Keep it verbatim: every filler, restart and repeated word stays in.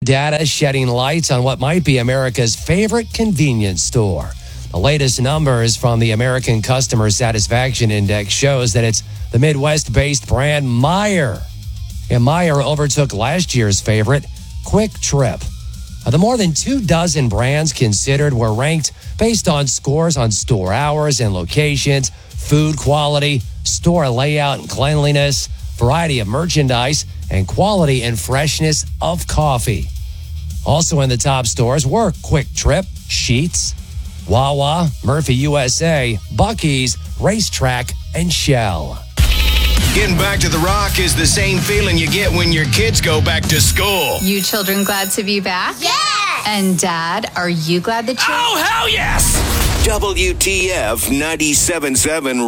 data shedding light on what might be America's favorite convenience store. The latest numbers from the American Customer Satisfaction Index shows that it's the Midwest-based brand Meijer. And Meijer overtook last year's favorite, Quick Trip. The more than two dozen brands considered were ranked based on scores on store hours and locations, food quality, store layout and cleanliness, variety of merchandise, and quality and freshness of coffee. Also in the top stores were Quick Trip, Sheetz, Wawa, Murphy U S A, Buc-ee's, Racetrack, and Shell. Getting back to the Rock is the same feeling you get when your kids go back to school. You children glad to be back? Yeah! And Dad, are you glad that you... Oh, hell yes! W T F ninety-seven point seven